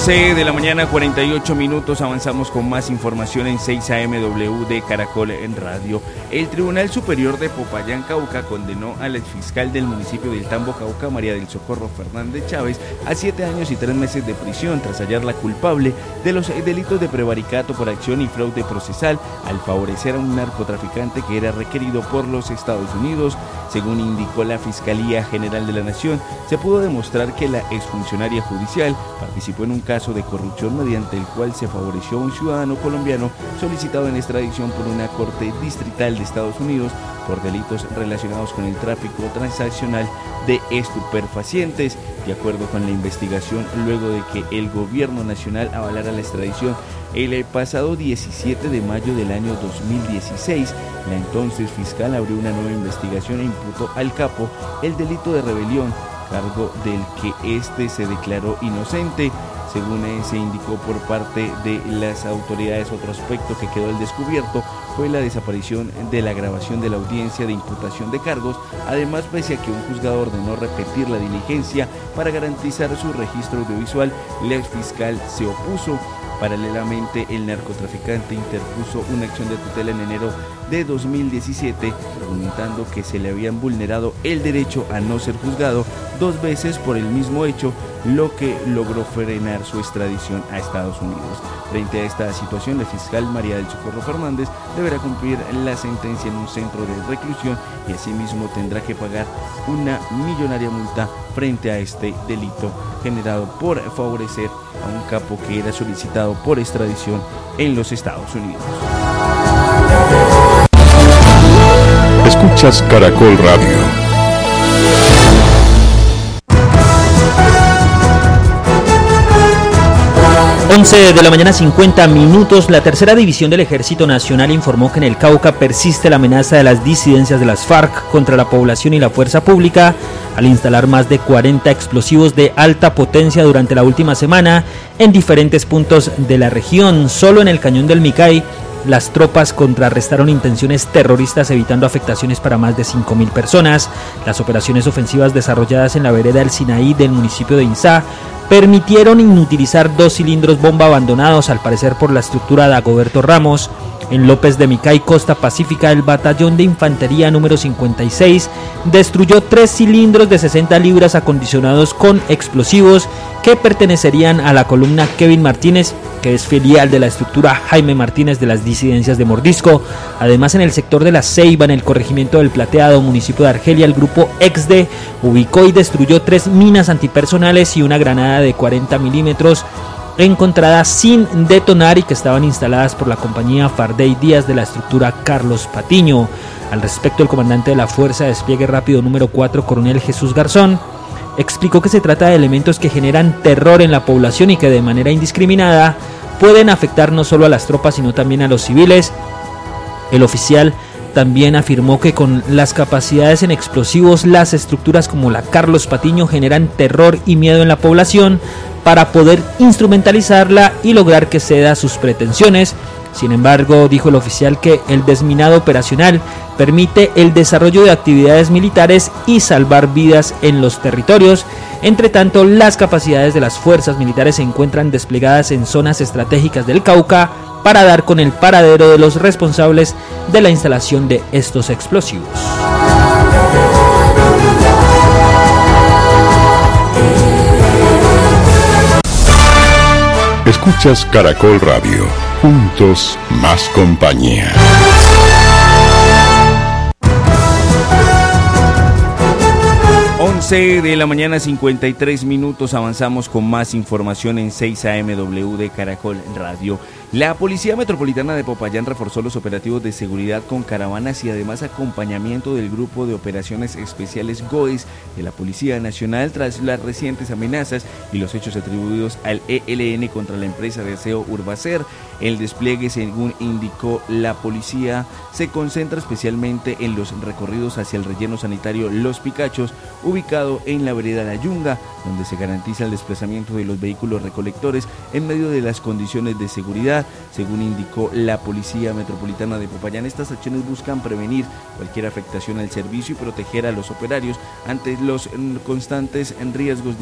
11 de la mañana, 48 minutos, avanzamos con más información en 6 AMW de Caracol en Radio. El Tribunal Superior de Popayán, Cauca, condenó al exfiscal del municipio del Tambo, Cauca, María del Socorro Fernández Chávez, a 7 años y 3 meses de prisión tras hallarla culpable de los delitos de prevaricato por acción y fraude procesal al favorecer a un narcotraficante que era requerido por los Estados Unidos. Según indicó la Fiscalía General de la Nación, se pudo demostrar que la exfuncionaria judicial participó en un caso de corrupción mediante el cual se favoreció a un ciudadano colombiano solicitado en extradición por una corte distrital de Estados Unidos por delitos relacionados con el tráfico transaccional de estupefacientes. De acuerdo con la investigación, luego de que el gobierno nacional avalara la extradición el pasado 17 de mayo del año 2016, la entonces fiscal abrió una nueva investigación e imputó al capo el delito de rebelión, cargo del que este se declaró inocente. Según se indicó por parte de las autoridades, otro aspecto que quedó al descubierto fue la desaparición de la grabación de la audiencia de imputación de cargos. Además, pese a que un juzgado ordenó repetir la diligencia para garantizar su registro audiovisual, el exfiscal se opuso. Paralelamente, el narcotraficante interpuso una acción de tutela en enero de 2017, argumentando que se le habían vulnerado el derecho a no ser juzgado 2 veces por el mismo hecho, lo que logró frenar su extradición a Estados Unidos. Frente a esta situación, la fiscal María del Socorro Fernández deberá cumplir la sentencia en un centro de reclusión y asimismo tendrá que pagar una millonaria multa frente a este delito generado por favorecer a un capo que era solicitado por extradición en los Estados Unidos. Escuchas Caracol Radio. 11 de la mañana, 50 minutos. La tercera división del Ejército Nacional informó que en el Cauca persiste la amenaza de las disidencias de las FARC contra la población y la fuerza pública al instalar más de 40 explosivos de alta potencia durante la última semana en diferentes puntos de la región. Solo en el Cañón del Micay, las tropas contrarrestaron intenciones terroristas evitando afectaciones para más de 5.000 personas. Las operaciones ofensivas desarrolladas en la vereda El Sinaí del municipio de Inzá permitieron inutilizar 2 cilindros bomba abandonados, al parecer por la estructura de Dagoberto Ramos. En López de Micay, Costa Pacífica, el batallón de infantería número 56 destruyó 3 cilindros de 60 libras acondicionados con explosivos que pertenecerían a la columna Kevin Martínez, que es filial de la estructura Jaime Martínez de las disidencias de Mordisco. Además, en el sector de La Ceiba, en el corregimiento del Plateado, municipio de Argelia, el grupo XD ubicó y destruyó 3 minas antipersonales y una granada de 40 milímetros encontradas sin detonar y que estaban instaladas por la compañía Fardey Díaz de la estructura Carlos Patiño. Al respecto, el comandante de la Fuerza de Despliegue Rápido número 4, coronel Jesús Garzón, explicó que se trata de elementos que generan terror en la población y que de manera indiscriminada pueden afectar no solo a las tropas sino también a los civiles. El oficial también afirmó que con las capacidades en explosivos, las estructuras como la Carlos Patiño generan terror y miedo en la población para poder instrumentalizarla y lograr que ceda a sus pretensiones. Sin embargo, dijo el oficial que el desminado operacional permite el desarrollo de actividades militares y salvar vidas en los territorios. Entre tanto, las capacidades de las fuerzas militares se encuentran desplegadas en zonas estratégicas del Cauca para dar con el paradero de los responsables de la instalación de estos explosivos. Escuchas Caracol Radio. Juntos, más compañía. 11 de la mañana, 53 minutos, avanzamos con más información en 6 AMW de Caracol Radio. La Policía Metropolitana de Popayán reforzó los operativos de seguridad con caravanas y además acompañamiento del Grupo de Operaciones Especiales GOES de la Policía Nacional tras las recientes amenazas y los hechos atribuidos al ELN contra la empresa de aseo Urbacer. El despliegue, según indicó la policía, se concentra especialmente en los recorridos hacia el relleno sanitario Los Picachos, ubicado en la vereda La Yunga, donde se garantiza el desplazamiento de los vehículos recolectores en medio de las condiciones de seguridad. Según indicó la Policía Metropolitana de Popayán, estas acciones buscan prevenir cualquier afectación al servicio y proteger a los operarios ante los constantes riesgos de